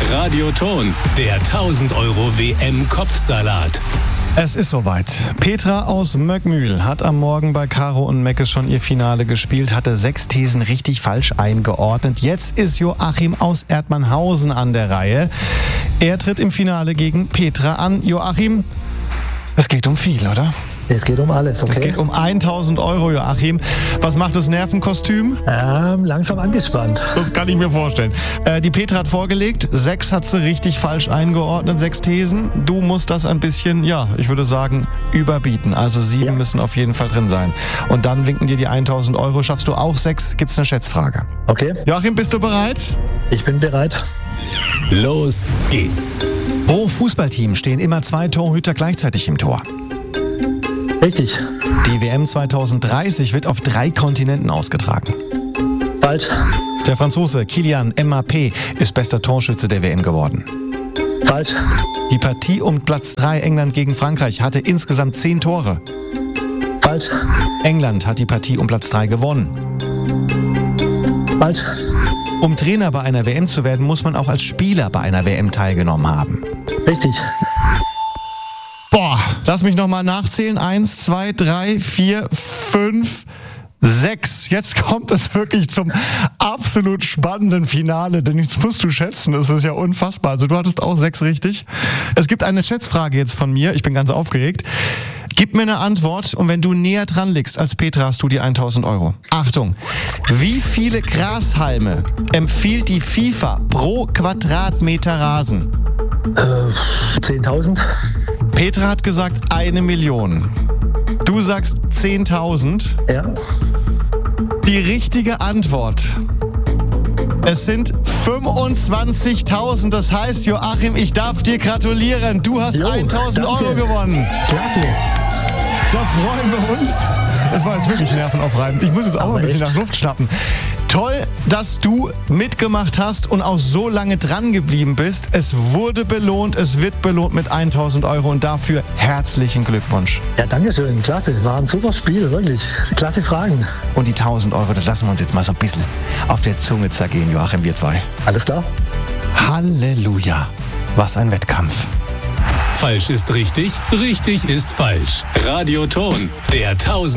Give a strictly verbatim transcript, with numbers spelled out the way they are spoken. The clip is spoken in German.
Radioton, der tausend Euro W M-Kopfsalat. Es ist soweit. Petra aus Möckmühl hat am Morgen bei Caro und Meckes schon ihr Finale gespielt, hatte sechs Thesen richtig falsch eingeordnet. Jetzt ist Joachim aus Erdmannhausen an der Reihe. Er tritt im Finale gegen Petra an. Joachim, es geht um viel, oder? Es geht um alles, okay? Es geht um tausend Euro, Joachim. Was macht das Nervenkostüm? Ähm, langsam angespannt. Das kann ich mir vorstellen. Äh, die Petra hat vorgelegt, sechs hat sie richtig falsch eingeordnet, sechs Thesen. Du musst das ein bisschen, ja, ich würde sagen, überbieten. Also sieben ja. müssen auf jeden Fall drin sein. Und dann winken dir die tausend Euro. Schaffst du auch sechs, gibt's eine Schätzfrage. Okay. Joachim, bist du bereit? Ich bin bereit. Los geht's. Pro Fußballteam stehen immer zwei Torhüter gleichzeitig im Tor. Richtig. Die W M zwanzig dreißig wird auf drei Kontinenten ausgetragen. Falsch. Der Franzose Kylian Mbappé ist bester Torschütze der W M geworden. Falsch. Die Partie um Platz drei England gegen Frankreich hatte insgesamt zehn Tore. Falsch. England hat die Partie um Platz drei gewonnen. Falsch. Um Trainer bei einer W M zu werden, muss man auch als Spieler bei einer W M teilgenommen haben. Richtig. Boah, lass mich nochmal nachzählen. Eins, zwei, drei, vier, fünf, sechs. Jetzt kommt es wirklich zum absolut spannenden Finale, denn jetzt musst du schätzen, das ist ja unfassbar. Also du hattest auch sechs richtig. Es gibt eine Schätzfrage jetzt von mir, ich bin ganz aufgeregt. Gib mir eine Antwort und wenn du näher dran liegst als Petra, hast du die tausend Euro. Achtung, wie viele Grashalme empfiehlt die FIFA pro Quadratmeter Rasen? Äh, zehntausend. Petra hat gesagt eine Million. Du sagst zehntausend. Ja. Die richtige Antwort. Es sind fünfundzwanzigtausend. Das heißt, Joachim, ich darf dir gratulieren. Du hast Jo, tausend danke. Euro gewonnen. Klasse. Da freuen wir uns. Das war jetzt wirklich nervenaufreibend. Ich muss jetzt auch Aber mal ein bisschen echt? nach Luft schnappen. Toll, dass du mitgemacht hast und auch so lange dran geblieben bist. Es wurde belohnt, es wird belohnt mit tausend Euro und dafür herzlichen Glückwunsch. Ja, danke schön. Klasse. War ein super Spiel, wirklich. Klasse Fragen. Und die tausend Euro, das lassen wir uns jetzt mal so ein bisschen auf der Zunge zergehen, Joachim, wir zwei. Alles klar? Halleluja, was ein Wettkampf. Falsch ist richtig, richtig ist falsch. Radioton, der tausend